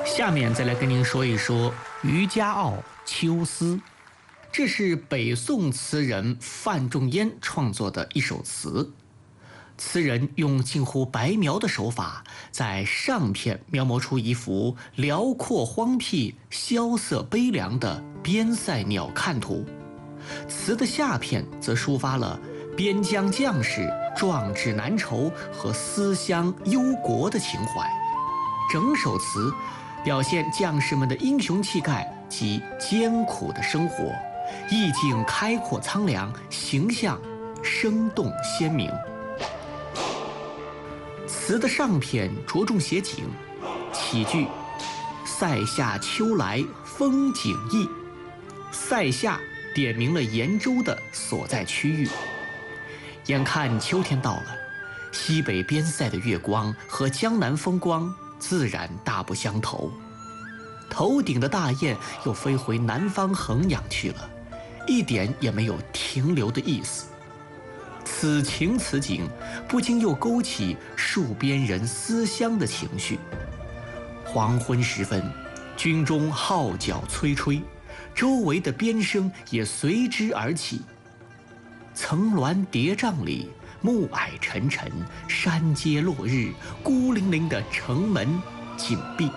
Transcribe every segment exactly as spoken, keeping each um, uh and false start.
下面再来跟您说一说《渔家傲·秋思》，这是北宋词人范仲淹创作的一首词。词人用近乎白描的手法，在上片描摹出一幅辽阔荒僻、萧瑟悲凉的边塞鸟瞰图，词的下片则抒发了边疆将士壮志难酬和思乡忧国的情怀。整首词表现将士们的英雄气概及艰苦的生活，意境开阔苍凉，形象生动鲜明。词的上片着重写景，起句“塞下秋来风景异”，塞下点明了延州的所在区域。眼看秋天到了，西北边塞的月光和江南风光自然大不相同，头顶的大雁又飞回南方衡阳去了，一点也没有停留的意思。此情此景，不禁又勾起戍边人思乡的情绪。黄昏时分，军中号角催催，周围的鞭声也随之而起。层峦叠嶂里，暮霭沉沉，山街落日，孤零零的城门紧闭。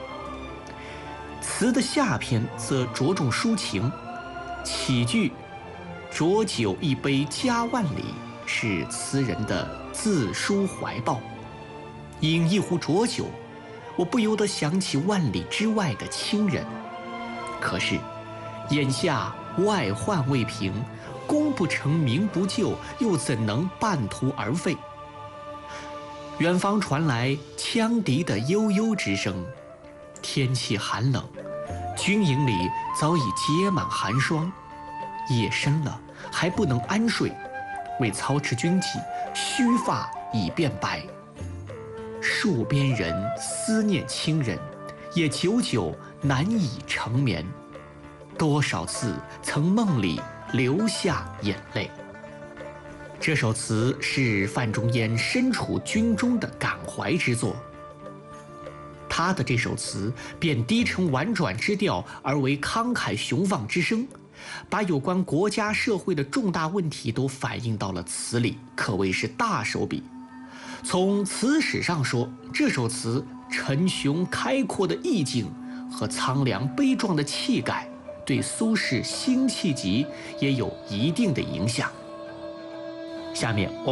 词的下篇则着重抒情，起句“浊酒一杯家万里”是词人的自抒怀抱。饮一壶浊酒，我不由得想起万里之外的亲人。可是眼下外患未平，功不成名不就，又怎能半途而废？远方传来羌笛的悠悠之声，天气寒冷，军营里早已结满寒霜，夜深了还不能安睡，为操持军纪，须发已变白。戍边人思念亲人，也久久难以成眠，多少次曾梦里流下眼泪。这首词是范仲淹身处军中的感怀之作。他的这首词变低沉婉转之调而为慷慨雄放之声，把有关国家社会的重大问题都反映到了词里，可谓是大手笔。从词史上说，这首词沉雄开阔的意境和苍凉悲壮的气概，对苏轼辛弃疾也有一定的影响。下面我